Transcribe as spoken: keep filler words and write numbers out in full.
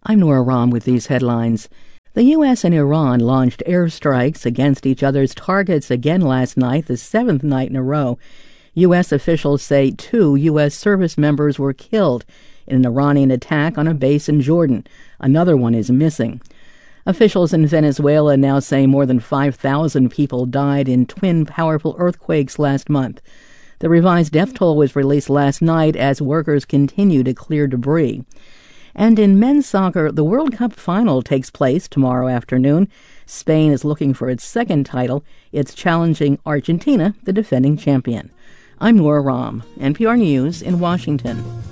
I'm Nora Rahm with these headlines. The U S and Iran launched airstrikes against each other's targets again last night, the seventh night in a row. U S officials say two U S service members were killed in an Iranian attack on a base in Jordan. Another one is missing. Officials in Venezuela now say more than five thousand people died in twin powerful earthquakes last month. The revised death toll was released last night as workers continue to clear debris. And in men's soccer, the World Cup final takes place tomorrow afternoon. Spain is looking for its second title. It's challenging Argentina, the defending champion. I'm Nora Rahm, N P R News in Washington.